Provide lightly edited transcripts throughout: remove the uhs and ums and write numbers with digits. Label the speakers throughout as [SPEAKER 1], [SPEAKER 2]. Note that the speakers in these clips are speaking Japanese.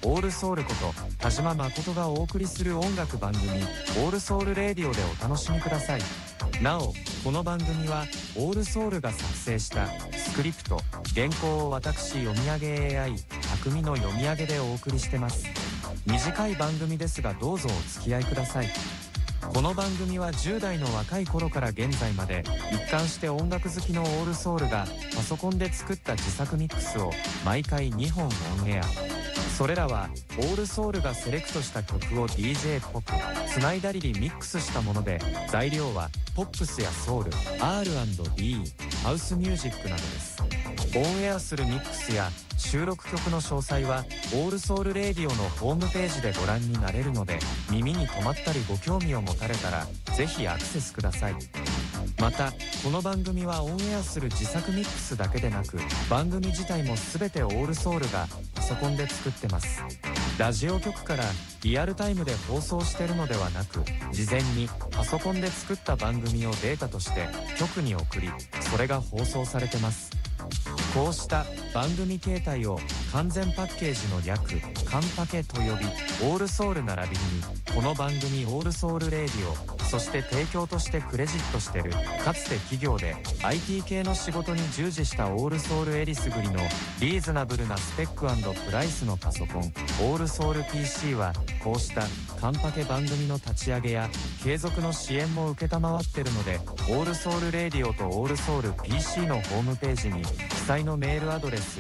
[SPEAKER 1] オールソウルこと田島誠がお送りする音楽番組オールソウルレディオでお楽しみください。なお、この番組はオールソウルが作成したスクリプト、原稿を私読み上げ AI 匠の読み上げでお送りしてます。短い番組ですがどうぞお付き合いください。この番組は10代の若い頃から現在まで一貫して音楽好きのオールソウルがパソコンで作った自作ミックスを毎回2本オンエア。それらはオールソウルがセレクトした曲を DJ っぽくつないだりミックスしたもので、材料はポップスやソウル、R&B、ハウスミュージックなどです。オンエアするミックスや収録曲の詳細はオールソウルレディオのホームページでご覧になれるので、耳に留まったりご興味を持たれたらぜひアクセスください。またこの番組はオンエアする自作ミックスだけでなく、番組自体も全てオールソウルがパソコンで作ってます。ラジオ局からリアルタイムで放送してるのではなく、事前にパソコンで作った番組をデータとして局に送り、それが放送されてます。こうした番組形態を完全パッケージの略、カンパケと呼び、オールソウル並びにこの番組オールソウルレディオ、そして提供としてクレジットしてるかつて企業で IT 系の仕事に従事したオールソウルエリスぐりのリーズナブルなスペック&プライスのパソコンオールソウル PC は、こうしたカンパケ番組の立ち上げや継続の支援も承ってるので、オールソウルレディオとオールソウル PC のホームページに記載のメールアドレス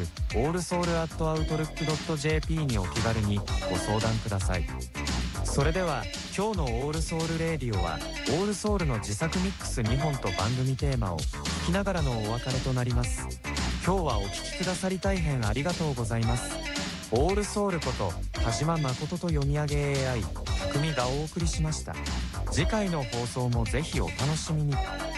[SPEAKER 1] allsoul@outlook.jp にお気軽にご相談ください。それでは今日のオールソウルレディオはオールソウルの自作ミックス2本と番組テーマを聞きながらのお別れとなります。今日はお聞きくださり大変ありがとうございます。オールソウルこと田島誠と読み上げ AI 匠がお送りしました。次回の放送もぜひお楽しみに。